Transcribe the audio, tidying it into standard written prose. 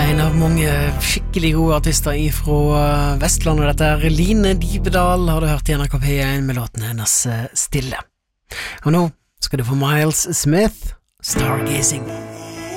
En av mange skikkelig gode artister fra Vestlandet. Dette er Line Dybedal, har du hørt i NRK P1 med låten hennes Stille. Og nå skal du få Miles Smith, Stargazing.